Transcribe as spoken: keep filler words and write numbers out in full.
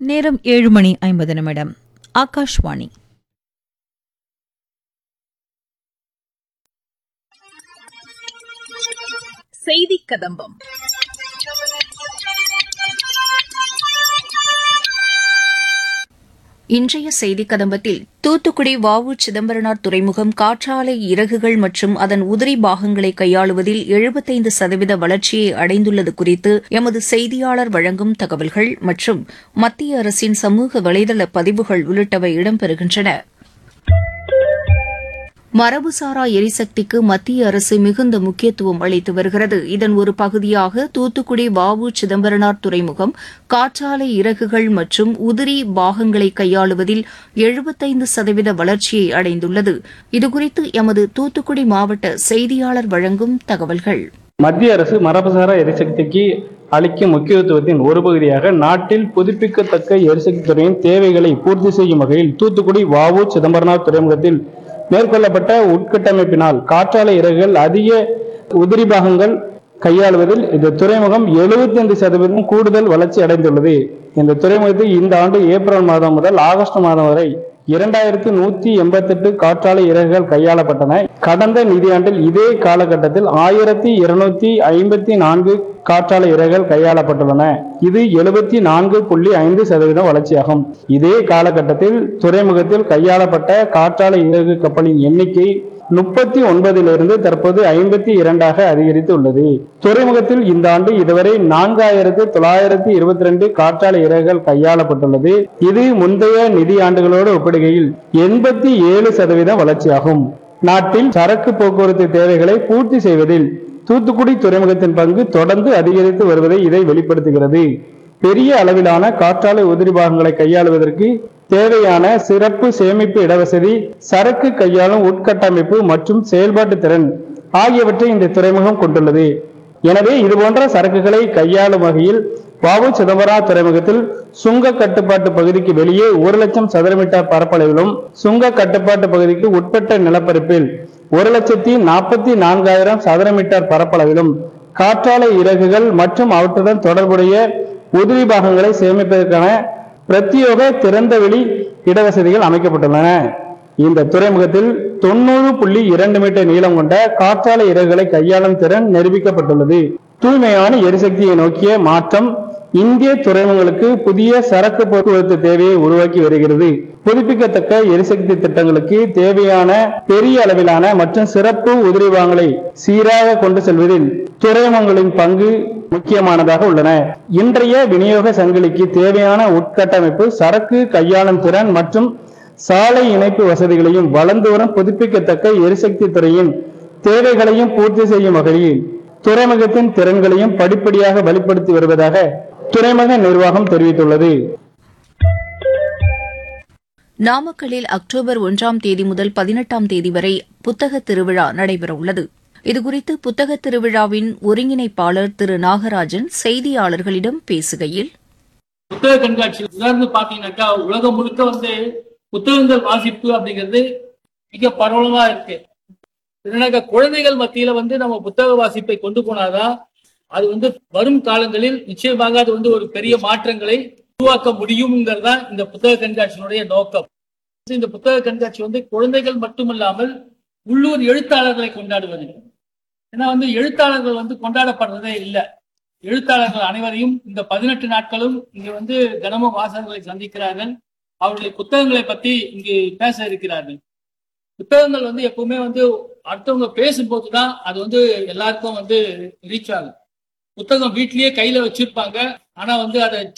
நேரம் ஏழு மணி ஐம்பது நிமிடம். ஆகாஷ்வாணி. செய்தி கதம்பம். இன்றைய செய்தி கதம்பத்தில் தூத்துக்குடி வ உ சிதம்பரனார் துறைமுகம் காற்றாலை இறகுகள் மற்றும் அதன் உதிரி பாகங்களை கையாளுவதில் எழுபத்தைந்து சதவீத வளர்ச்சியை அடைந்துள்ளது குறித்து எமது செய்தியாளர் வழங்கும் தகவல்கள் மற்றும் மத்திய அரசின் சமூக வலைதள பதிவுகள் உள்ளிட்டவை இடம்பெறுகின்றன. மரபுசாரா எரிசக்திக்கு மத்திய அரசு மிகுந்த முக்கியத்துவம் அளித்து வருகிறது. இதன் ஒரு பகுதியாக தூத்துக்குடி வ உ சிதம்பரனார் துறைமுகம் காற்றாலை இறகுகள் மற்றும் உதிரி பாகங்களை கையாளுவதில் எழுபத்தைந்து சதவீத வளர்ச்சியை அடைந்துள்ளது. இதுகுறித்து எமது தூத்துக்குடி மாவட்ட செய்தியாளர் வழங்கும் தகவல்கள். மத்திய அரசு மரபுசாரா எரிசக்திக்கு அளிக்கும் முக்கியத்துவத்தின் ஒரு பகுதியாக நாட்டில் புதுப்பிக்கத்தக்க எரிசக்தி துறையின் தேவைகளை பூர்த்தி செய்யும் வகையில் தூத்துக்குடி வ உ சிதம்பரனார் துறைமுகத்தில் மேற்கொள்ளப்பட்ட உட்கட்டமைப்பினால் காற்றாலை இறகுகள் அதிக உதிரி பாகங்கள் கையாளுவதில் இந்த துறைமுகம் எழுபத்தி ஐந்து சதவீதம் கூடுதல் வளர்ச்சி அடைந்துள்ளது. இந்த துறைமுகத்தில் இந்த ஆண்டு ஏப்ரல் மாதம் முதல் ஆகஸ்ட் மாதம் வரை இரண்டாயிரத்தி நூத்தி எண்பத்தி எட்டு காற்றாலை இறகுகள் கையாளப்பட்டன. கடந்த நிதியாண்டில் இதே காலகட்டத்தில் ஆயிரத்தி இருநூத்தி ஐம்பத்தி நான்கு காற்றாலை இறகுகள் கையாளப்பட்டுள்ளன. இது எழுபத்தி நான்கு புள்ளி ஐந்து சதவீதம் வளர்ச்சியாகும். இதே காலகட்டத்தில் துறைமுகத்தில் கையாளப்பட்ட காற்றாலை இறகு கப்பலின் எண்ணிக்கை முப்பத்தி ஒன்பதிலிருந்து தற்போது ஐம்பத்தி இரண்டாக அதிகரித்து உள்ளது. துறைமுகத்தில் இந்த ஆண்டு இதுவரை நான்காயிரத்து தொள்ளாயிரத்தி இருபத்தி ரெண்டு காற்றாலை இறகுகள் கையாளப்பட்டுள்ளது. இது முந்தைய நிதியாண்டுகளோடு ஒப்பிடுகையில் எண்பத்தி ஏழு சதவீதம் வளர்ச்சியாகும். நாட்டில் சரக்கு போக்குவரத்து தேவைகளை பூர்த்தி செய்வதில் தூத்துக்குடி துறைமுகத்தின் பங்கு தொடர்ந்து அதிகரித்து வருவதை இதை வெளிப்படுத்துகிறது. பெரிய அளவிலான காற்றாலை உதிரி பாகங்களை கையாளுவதற்கு தேவையான சிறப்பு சேமிப்பு இடவசதி, சரக்கு கையாளும் உட்கட்டமைப்பு மற்றும் செயல்பாட்டு திறன் ஆகியவற்றை இந்த துறைமுகம் கொண்டுள்ளது. எனவே இதுபோன்ற சரக்குகளை கையாளும் வகையில் வ உ சிதம்பரனார் துறைமுகத்தில் சுங்க கட்டுப்பாட்டு பகுதிக்கு வெளியே ஒரு லட்சம் சதுர மீட்டர் பரப்பளவிலும் சுங்க கட்டுப்பாட்டு பகுதிக்கு உட்பட்ட நிலப்பரப்பில் ஒரு லட்சத்தி நாற்பத்தி நான்காயிரம் சதுர மீட்டர் பரப்பளவிலும் காற்றாலை இறகுகள் மற்றும் அவற்றுடன் தொடர்புடைய உதிரி பாகங்களை சேமிப்பதற்கான பிரத்யேக திறந்தவெளி இடவசதிகள் அமைக்கப்பட்டுள்ளன. இந்த துறைமுகத்தில் தொண்ணூறு புள்ளி இரண்டு மீட்டர் நீளம் கொண்ட காற்றாலை இறகுகளை கையாளும் திறன் நிரூபிக்கப்பட்டுள்ளது. தூய்மையான எரிசக்தியை நோக்கிய மாற்றம் இந்திய துறைமுகங்களுக்கு புதிய சரக்கு போக்குவரத்து தேவையை உருவாக்கி வருகிறது. புதுப்பிக்கத்தக்க எரிசக்தி திட்டங்களுக்கு தேவையான பெரிய அளவிலான மற்றும் சிறப்பு உதிரி பாகங்களை சீராக கொண்டு செல்வதில் துறைமுகங்களின் பங்கு முக்கியமானதாக உள்ளன. இன்றைய விநியோக சங்கிலிக்கு தேவையான உட்கட்டமைப்பு, சரக்கு கையாளும் திறன் மற்றும் சாலை இணைப்பு வசதிகளையும் வளர்ந்து வரும் புதுப்பிக்கத்தக்க எரிசக்தி துறையின் தேவைகளையும் பூர்த்தி செய்யும் வகையில் துறைமுகத்தின் திறன்களையும் படிப்படியாக வெளிப்படுத்தி வருவதாக துறைமுக நிர்வாகம் தெரிவித்துள்ளது. நாமக்கல்லில் அக்டோபர் ஒன்றாம் தேதி முதல் பதினெட்டாம் தேதி வரை புத்தக திருவிழா நடைபெறவுள்ளது. இதுகுறித்து புத்தக திருவிழாவின் ஒருங்கிணைப்பாளர் திரு நாகராஜன் செய்தியாளர்களிடம் பேசுகையில், புத்தக கண்காட்சி உதாரணத்து பாத்தீங்கன்னாக்கா உலகம் முழுக்க வந்து புத்தகங்கள் வாசிப்பு அப்படிங்கிறது மிக பரவலமா இருக்கு. என்னன்னாக்கா குழந்தைகள் மத்தியில வந்து நம்ம புத்தக வாசிப்பை கொண்டு போனாதான் அது வந்து வரும் காலங்களில் நிச்சயமாக அது வந்து ஒரு பெரிய மாற்றங்களை உருவாக்க முடியும்ங்கிறதா இந்த புத்தக கண்காட்சியினுடைய நோக்கம். இந்த புத்தக கண்காட்சி வந்து குழந்தைகள் மட்டுமல்லாமல் உள்ளூர் எழுத்தாளர்களை கொண்டாடுவது. ஏன்னா வந்து எழுத்தாளர்கள் வந்து கொண்டாடப்படுறதே இல்லை. எழுத்தாளர்கள் அனைவரையும் இந்த பதினெட்டு நாட்களும் இங்க வந்து தினமும் வாசகர்களை சந்திக்கிறார்கள். அவர்களுடைய புத்தகங்களை பத்தி இங்கு பேச இருக்கிறார்கள். புத்தகங்கள் வந்து எப்பவுமே வந்து அடுத்தவங்க பேசும்போதுதான் அது வந்து எல்லாருக்கும் வந்து ரீச் ஆகும். புத்தகம் வீட்லயே கையில வச்சிருப்பாங்க, ஆனா வந்து அதை